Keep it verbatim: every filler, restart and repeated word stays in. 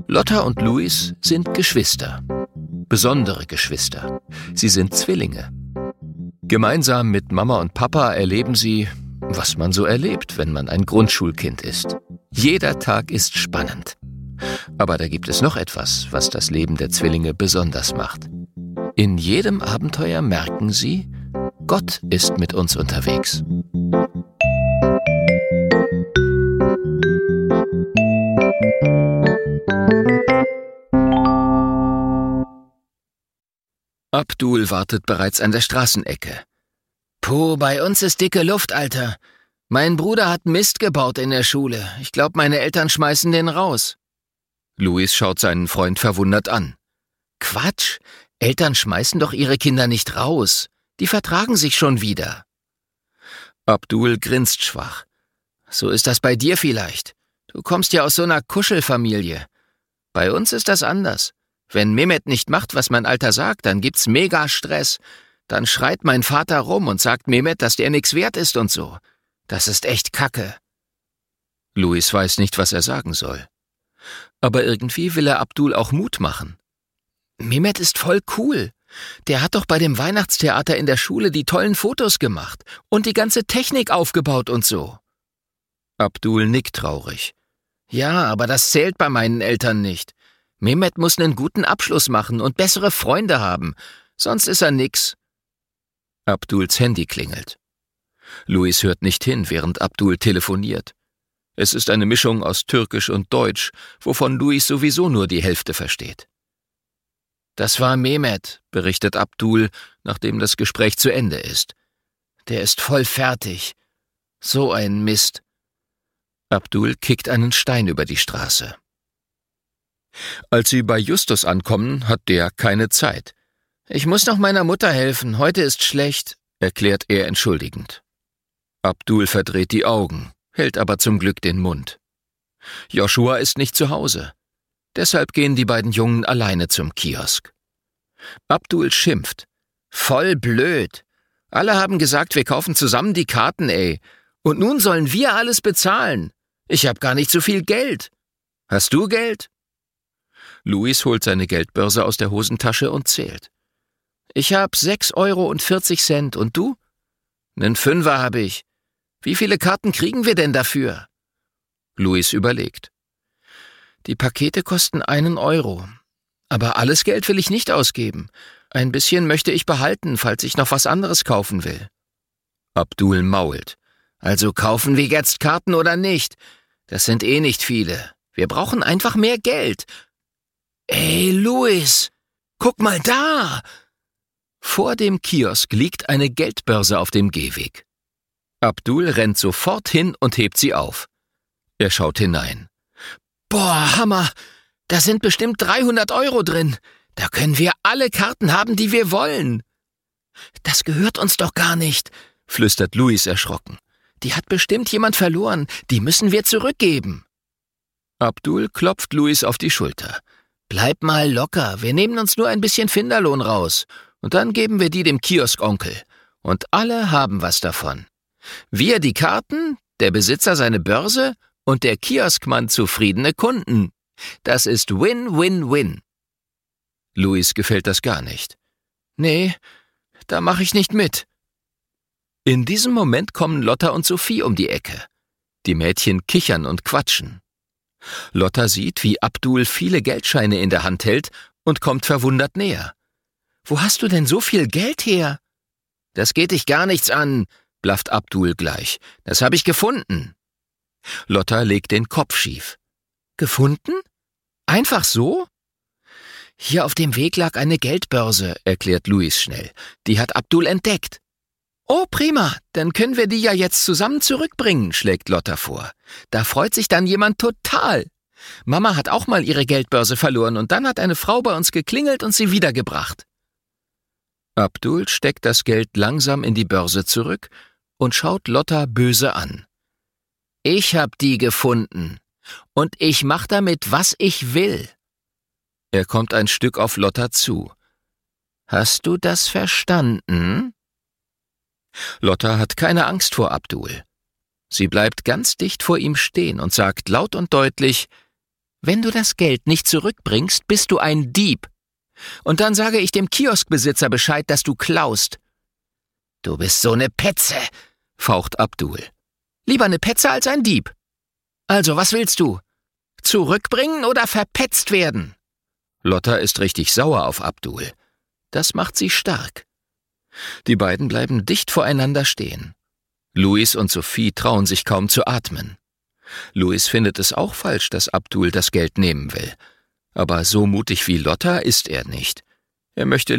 Lotta und Luis sind Geschwister. Besondere Geschwister. Sie sind Zwillinge. Gemeinsam mit Mama und Papa erleben sie, was man so erlebt, wenn man ein Grundschulkind ist. Jeder Tag ist spannend. Aber da gibt es noch etwas, was das Leben der Zwillinge besonders macht. In jedem Abenteuer merken sie, Gott ist mit uns unterwegs. Abdul wartet bereits an der Straßenecke. »Puh, bei uns ist dicke Luft, Alter. Mein Bruder hat Mist gebaut in der Schule. Ich glaube, meine Eltern schmeißen den raus.« Luis schaut seinen Freund verwundert an. »Quatsch, Eltern schmeißen doch ihre Kinder nicht raus. Die vertragen sich schon wieder.« Abdul grinst schwach. »So ist das bei dir vielleicht. Du kommst ja aus so einer Kuschelfamilie. Bei uns ist das anders. Wenn Mehmet nicht macht, was mein Alter sagt, dann gibt's mega Stress. Dann schreit mein Vater rum und sagt Mehmet, dass der nix wert ist und so. Das ist echt Kacke.« Luis weiß nicht, was er sagen soll. Aber irgendwie will er Abdul auch Mut machen. »Mehmet ist voll cool. Der hat doch bei dem Weihnachtstheater in der Schule die tollen Fotos gemacht und die ganze Technik aufgebaut und so.« Abdul nickt traurig. »Ja, aber das zählt bei meinen Eltern nicht. Mehmet muss einen guten Abschluss machen und bessere Freunde haben, sonst ist er nix.« Abduls Handy klingelt. Luis hört nicht hin, während Abdul telefoniert. Es ist eine Mischung aus Türkisch und Deutsch, wovon Luis sowieso nur die Hälfte versteht. »Das war Mehmet«, berichtet Abdul, nachdem das Gespräch zu Ende ist. »Der ist voll fertig. So ein Mist.« Abdul kickt einen Stein über die Straße. Als sie bei Justus ankommen, hat der keine Zeit. »Ich muss noch meiner Mutter helfen, heute ist schlecht«, erklärt er entschuldigend. Abdul verdreht die Augen, hält aber zum Glück den Mund. Joshua ist nicht zu Hause. Deshalb gehen die beiden Jungen alleine zum Kiosk. Abdul schimpft. »Voll blöd. Alle haben gesagt, wir kaufen zusammen die Karten, ey. Und nun sollen wir alles bezahlen. Ich hab gar nicht so viel Geld. Hast du Geld?« Luis holt seine Geldbörse aus der Hosentasche und zählt. »Ich hab sechs Euro und vierzig Cent. Und du?« »Nen Fünfer hab ich. Wie viele Karten kriegen wir denn dafür?« Luis überlegt. »Die Pakete kosten einen Euro. Aber alles Geld will ich nicht ausgeben. Ein bisschen möchte ich behalten, falls ich noch was anderes kaufen will.« Abdul mault. »Also kaufen wir jetzt Karten oder nicht? Das sind eh nicht viele. Wir brauchen einfach mehr Geld.« »Ey, Luis, guck mal da!« Vor dem Kiosk liegt eine Geldbörse auf dem Gehweg. Abdul rennt sofort hin und hebt sie auf. Er schaut hinein. »Boah, Hammer! Da sind bestimmt dreihundert Euro drin. Da können wir alle Karten haben, die wir wollen.« »Das gehört uns doch gar nicht«, flüstert Luis erschrocken. »Die hat bestimmt jemand verloren. Die müssen wir zurückgeben.« Abdul klopft Luis auf die Schulter. »Bleib mal locker, wir nehmen uns nur ein bisschen Finderlohn raus. Und dann geben wir die dem Kioskonkel. Und alle haben was davon. Wir die Karten, der Besitzer seine Börse und der Kioskmann zufriedene Kunden. Das ist Win-Win-Win.« Luis gefällt das gar nicht. »Nee, da mache ich nicht mit.« In diesem Moment kommen Lotta und Sophie um die Ecke. Die Mädchen kichern und quatschen. Lotta sieht, wie Abdul viele Geldscheine in der Hand hält und kommt verwundert näher. »Wo hast du denn so viel Geld her?« »Das geht dich gar nichts an«, blafft Abdul gleich. »Das habe ich gefunden.« Lotta legt den Kopf schief. »Gefunden? Einfach so?« »Hier auf dem Weg lag eine Geldbörse«, erklärt Luis schnell. »Die hat Abdul entdeckt.« »Oh, prima, dann können wir die ja jetzt zusammen zurückbringen«, schlägt Lotta vor. »Da freut sich dann jemand total. Mama hat auch mal ihre Geldbörse verloren und dann hat eine Frau bei uns geklingelt und sie wiedergebracht.« Abdul steckt das Geld langsam in die Börse zurück und schaut Lotta böse an. »Ich hab die gefunden. Und ich mach damit, was ich will.« Er kommt ein Stück auf Lotta zu. »Hast du das verstanden?« Lotta hat keine Angst vor Abdul. Sie bleibt ganz dicht vor ihm stehen und sagt laut und deutlich, Wenn du das Geld nicht zurückbringst, bist du ein Dieb. Und dann sage ich dem Kioskbesitzer Bescheid, dass du klaust.« »Du bist so eine Petze«, faucht Abdul. »Lieber eine Petze als ein Dieb. Also, was willst du? Zurückbringen oder verpetzt werden?« Lotta ist richtig sauer auf Abdul. Das macht sie stark. Die beiden bleiben dicht voreinander stehen. Luis und Sophie trauen sich kaum zu atmen. Luis findet es auch falsch, dass Abdul das Geld nehmen will. Aber so mutig wie Lotta ist er nicht. Er möchte